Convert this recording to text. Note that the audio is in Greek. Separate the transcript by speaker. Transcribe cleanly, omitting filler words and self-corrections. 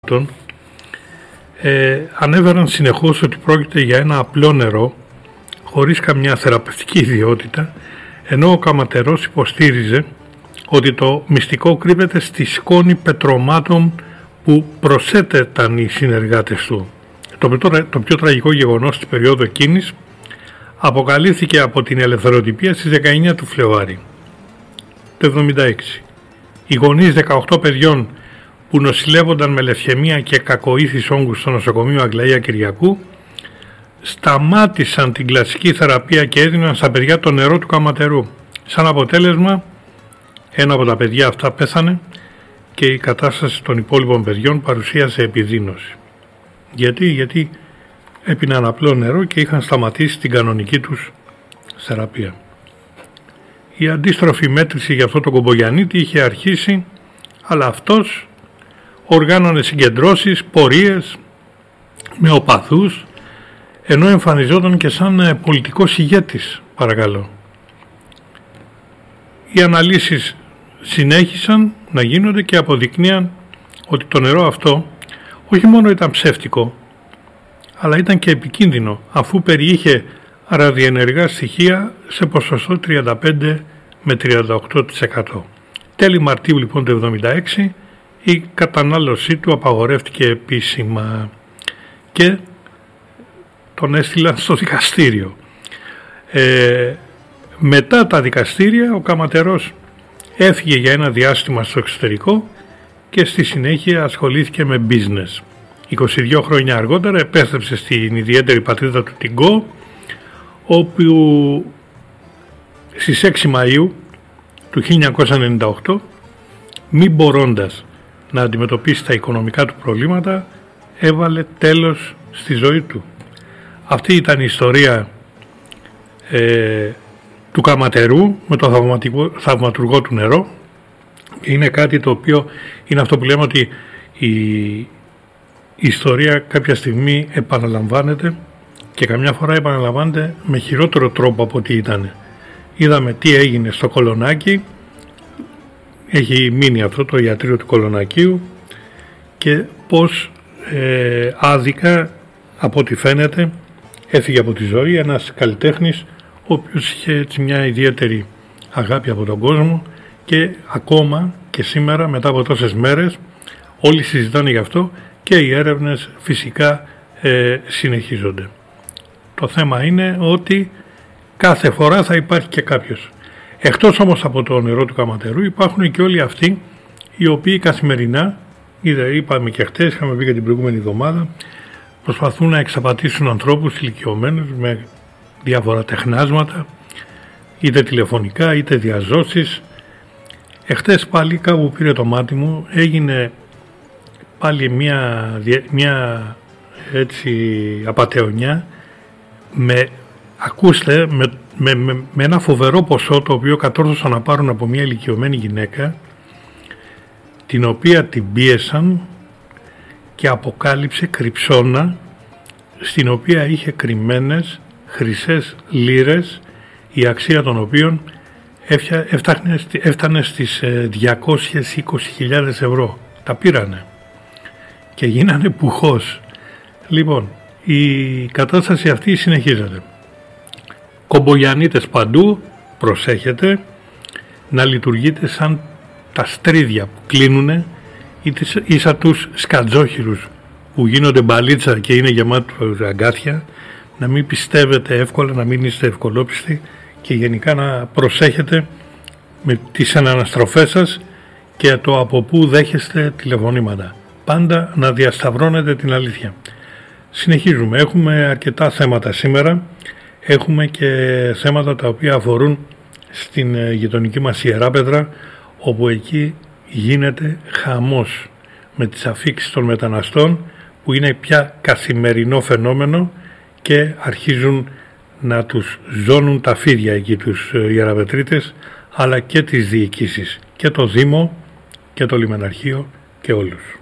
Speaker 1: ανέβαιναν συνεχώς ότι πρόκειται για ένα απλό νερό χωρίς καμιά θεραπευτική ιδιότητα, ενώ ο Καματερός υποστήριζε ότι το μυστικό κρύβεται στη σκόνη πετρωμάτων που προσέτεταν οι συνεργάτες του. Το πιο τραγικό γεγονός της περίοδου εκείνης αποκαλύφθηκε από την Ελευθεροτυπία στις 19 του Φλεβάρι το 1976. Οι γονείς 18 παιδιών που νοσηλεύονταν με λευχαιμία και κακοήθης όγκους στο νοσοκομείο Αγγλαία Κυριακού σταμάτησαν την κλασική θεραπεία και έδιναν στα παιδιά το νερό του Καματερού. Σαν αποτέλεσμα, ένα από τα παιδιά αυτά πέθανε και η κατάσταση των υπόλοιπων παιδιών παρουσίασε επιδείνωση. Γιατί έπιναν απλό νερό και είχαν σταματήσει την κανονική τους θεραπεία. Η αντίστροφη μέτρηση για αυτό το Κομπογιαννίτη είχε αρχίσει, αλλά αυτός οργάνωνε συγκεντρώσεις, πορείες με οπαθούς, ενώ εμφανιζόταν και σαν πολιτικός ηγέτης, παρακαλώ. Οι αναλύσεις συνέχισαν να γίνονται και αποδεικνύαν ότι το νερό αυτό όχι μόνο ήταν ψεύτικο, αλλά ήταν και επικίνδυνο, αφού περιείχε ραδιενεργά στοιχεία σε ποσοστό 35 με 38%. Τέλη Μαρτίου λοιπόν του 1976 η κατανάλωσή του απαγορεύτηκε επίσημα και τον έστειλαν στο δικαστήριο. Μετά τα δικαστήρια ο Καματερός έφυγε για ένα διάστημα στο εξωτερικό και στη συνέχεια ασχολήθηκε με business. 22 χρόνια αργότερα επέστρεψε στην ιδιαίτερη πατρίδα του την Γκο, όπου στις 6 Μαΐου του 1998, μη μπορώντας να αντιμετωπίσει τα οικονομικά του προβλήματα, έβαλε τέλος στη ζωή του. Αυτή ήταν η ιστορία του Καματερού με το θαυματουργό του νερό. Είναι κάτι το οποίο είναι αυτό που λέμε ότι η ιστορία κάποια στιγμή επαναλαμβάνεται και καμιά φορά επαναλαμβάνεται με χειρότερο τρόπο από ό,τι ήταν. Είδαμε τι έγινε στο Κολονάκι, έχει μείνει αυτό το ιατρείο του Κολονακίου και πως άδικα από ό,τι φαίνεται έφυγε από τη ζωή ένας καλλιτέχνης ο οποίος είχε έτσι μια ιδιαίτερη αγάπη από τον κόσμο και ακόμα και σήμερα μετά από τόσες μέρες όλοι συζητάνε γι' αυτό και οι έρευνες φυσικά συνεχίζονται. Το θέμα είναι ότι κάθε φορά θα υπάρχει και κάποιος. Εκτός όμως από το νερό του Καματερού υπάρχουν και όλοι αυτοί οι οποίοι καθημερινά, είπαμε και χτες, είχαμε πει και την προηγούμενη εβδομάδα, προσπαθούν να εξαπατήσουν ανθρώπους ηλικιωμένους με διάφορα τεχνάσματα, είτε τηλεφωνικά είτε διαζώσεις. Εχτες πάλι κάπου πήρε το μάτι μου, έγινε πάλι μια έτσι απατεωνιά ακούστε, με ένα φοβερό ποσό το οποίο κατόρθωσαν να πάρουν από μια ηλικιωμένη γυναίκα, την οποία την πίεσαν και αποκάλυψε κρυψώνα στην οποία είχε κρυμμένες χρυσές λίρες, η αξία των οποίων έφτανε στις 220.000 ευρώ. Τα πήρανε και γίνανε πουχός. Λοιπόν, η κατάσταση αυτή συνεχίζεται. Κομπογιαννίτες παντού, προσέχετε να λειτουργείτε σαν τα στρίδια που κλείνουνε ή σαν τους σκατζόχυρους που γίνονται μπαλίτσα και είναι γεμάτους αγκάθια, να μην πιστεύετε εύκολα, να μην είστε ευκολόπιστοι και γενικά να προσέχετε με τις αναστροφές σας και το από πού δέχεστε τηλεφωνήματα. Πάντα να διασταυρώνετε την αλήθεια. Συνεχίζουμε. Έχουμε αρκετά θέματα σήμερα. Έχουμε και θέματα τα οποία αφορούν στην γειτονική μας Ιεράπετρα, όπου εκεί γίνεται χαμός με τις αφίξεις των μεταναστών που είναι πια καθημερινό φαινόμενο και αρχίζουν να τους ζώνουν τα φίδια εκεί τους Ιεραπετρίτες, αλλά και τις διοικήσεις και το Δήμο και το Λιμεναρχείο και όλους.